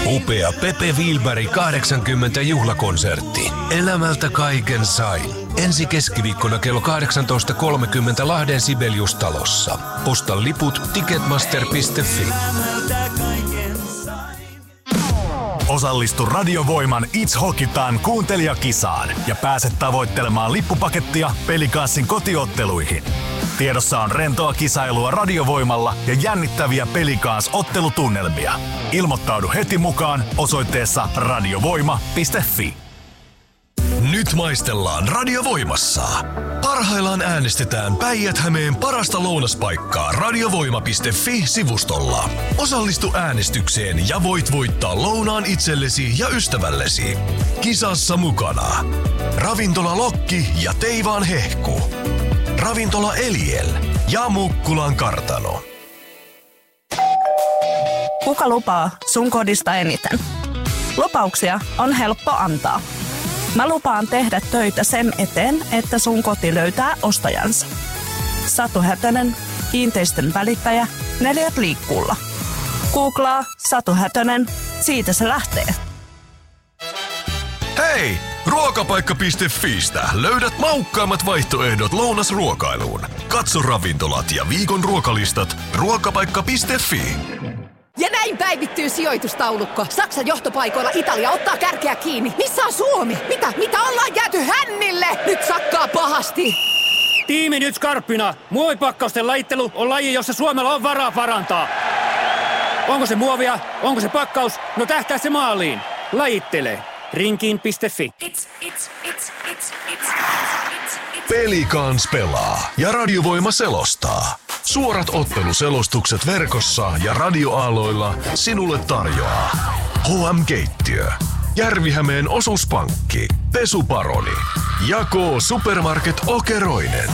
Upea Pepe Wilberg 80 juhlakonsertti. Elämältä kaiken sain. Ensi keskiviikkona kello 18.30 Lahden Sibelius-talossa. Osta liput ticketmaster.fi. Osallistu Radio Voiman It's Hockey-Time -kuuntelijakisaan ja pääse tavoittelemaan lippupakettia Pelikanssin kotiotteluihin. Tiedossa on rentoa kisailua Radiovoimalla ja jännittäviä Pelikans-ottelutunnelmia. Ilmoittaudu heti mukaan osoitteessa radiovoima.fi. Nyt maistellaan Radiovoimassa. Parhaillaan äänestetään Päijät-Hämeen parasta lounaspaikkaa radiovoima.fi-sivustolla. Osallistu äänestykseen ja voit voittaa lounaan itsellesi ja ystävällesi. Kisassa mukana Ravintola Lokki ja Teivaan Hehku, Ravintola Eliel ja Mukkulan Kartano. Kuka lupaa sun kodista eniten? Lupauksia on helppo antaa. Mä lupaan tehdä töitä sen eteen, että sun koti löytää ostajansa. Satu Hätönen, kiinteistön välittäjä, 4 liikkuulla. Googlaa Satu Hätönen, siitä se lähtee. Hei! Ruokapaikka.fiistä löydät maukkaimmat vaihtoehdot lounasruokailuun. Katso ravintolat ja viikon ruokalistat ruokapaikka.fi. Ja näin päivittyy sijoitustaulukko. Saksan johtopaikoilla Italia ottaa kärkeä kiinni. Missä on Suomi? Mitä ollaan jääty hännille? Nyt sakkaa pahasti. Tiimi nyt skarppina. Muovipakkausten lajittelu on laji, jossa Suomella on varaa parantaa. Onko se muovia? Onko se pakkaus? No tähtää se maaliin. Lajittele. Rinkiin.fi. Pelikans pelaa ja Radiovoima selostaa. Suorat otteluselostukset verkossa ja radioaaloilla sinulle tarjoaa HM-keittiö, Järvi-Hämeen osuuspankki, Pesuparoni ja K-Supermarket Okeroinen.